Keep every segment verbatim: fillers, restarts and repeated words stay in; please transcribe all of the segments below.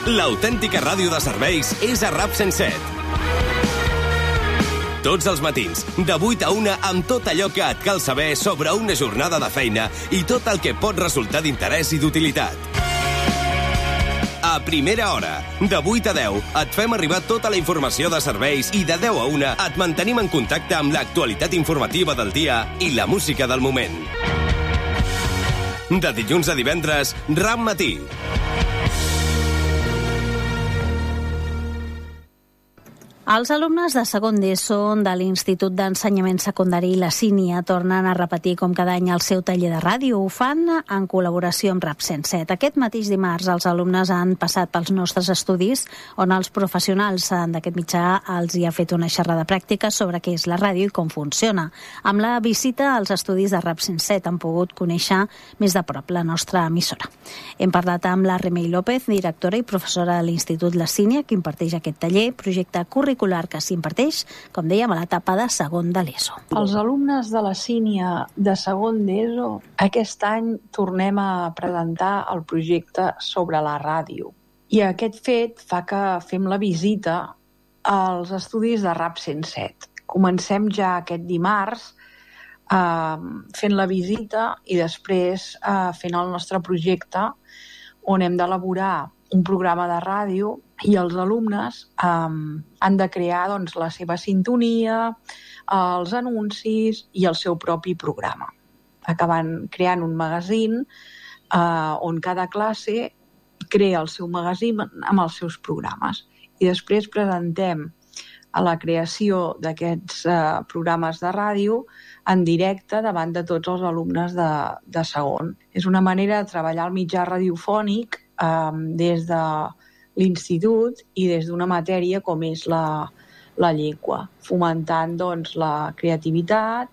L'autèntica ràdio de serveis és a RAP cent set. Tots els matins, de vuit a una, amb tot allò que et cal saber sobre una jornada de feina i tot el que pot resultar d'interès i d'utilitat. A primera hora, de vuit a deu, et fem arribar tota la informació de serveis i de deu a una et mantenim en contacte amb l'actualitat informativa del dia i la música del moment. De dilluns a divendres, RAP Matí. Els alumnes de segon d'ESO de l'Institut d'Ensenyament Secundari La Sínia tornen a repetir com cada any el seu taller de ràdio. Ho fan en col·laboració amb RAP cent set. Aquest mateix dimarts els alumnes han passat pels nostres estudis on els professionals d'aquest mitjà els hi ha fet una xerrada pràctica sobre què és la ràdio i com funciona. Amb la visita als estudis de RAP cent set han pogut conèixer més de prop la nostra emissora. Hem parlat amb la Remei López, directora i professora de l'Institut La Sínia, que imparteix aquest taller, projecte curricular que s'imparteix, com dèiem, a l'etapa de segon de l'ESO. Els alumnes de la Sínia de segon d'ESO aquest any tornem a presentar el projecte sobre la ràdio. I aquest fet fa que fem la visita als estudis de RAP cent set. Comencem ja aquest dimarts eh, fent la visita i després eh, fent el nostre projecte on hem d'elaborar un programa de ràdio i els alumnes um, han de crear doncs, la seva sintonia, els anuncis i el seu propi programa. Acaben creant un magazín uh, on cada classe crea el seu magazín amb els seus programes. I després presentem a la creació d'aquests uh, programes de ràdio en directe davant de tots els alumnes de, de segon. És una manera de treballar el mitjà radiofònic Um, des de l'institut i des d'una matèria com és la, la llengua, fomentant doncs, la creativitat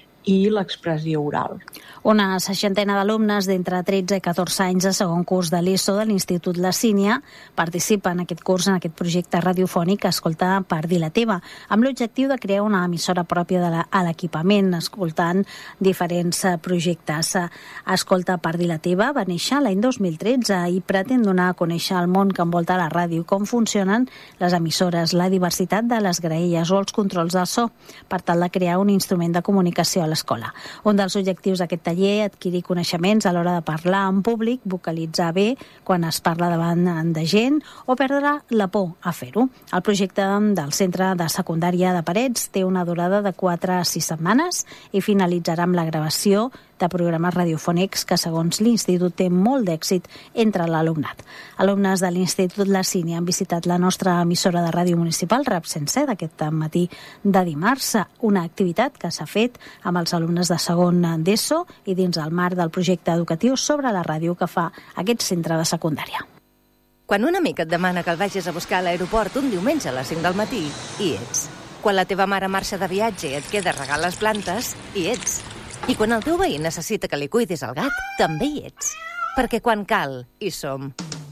i l'expressió oral. Una seixantena d'alumnes d'entre tretze i catorze anys de segon curs de l'ESO de l'Institut La Sínia participa en aquest curs, en aquest projecte radiofònic Escolta per dir la teva, amb l'objectiu de crear una emissora pròpia de la, a l'equipament, escoltant diferents projectes. Escolta per dir la teva va néixer l'any dos mil tretze i pretén donar a conèixer el món que envolta la ràdio, com funcionen les emissores, la diversitat de les graelles o els controls del so, per tal de crear un instrument de comunicació a l'escola. Un dels objectius d'aquest taller, adquirir coneixements a l'hora de parlar en públic, vocalitzar bé quan es parla davant de gent o perdre la por a fer-ho. El projecte del Centre de Secundària de Parets té una durada de quatre a sis setmanes i finalitzarà amb la gravació de programes radiofònics que, segons l'Institut, té molt d'èxit entre l'alumnat. Alumnes de l'Institut La Sínia han visitat la nostra emissora de ràdio municipal, RAP cent set, aquest matí de dimarts, una activitat que s'ha fet amb els alumnes de segon d'ESO i dins el marc del projecte educatiu sobre la ràdio que fa aquest centre de secundària. Quan un amic et demana que el vagis a buscar a l'aeroport un diumenge a les cinc del matí, hi ets. Quan la teva mare marxa de viatge i et queda a regar les plantes, hi ets. I quan el teu veí necessita que li cuidis el gat, també hi ets. Perquè quan cal, hi som.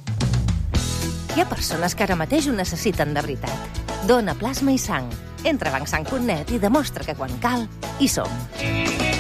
Hi ha persones que ara mateix ho necessiten de veritat. Dona plasma i sang. Entra a bancsang punt net i demostra que quan cal, hi som.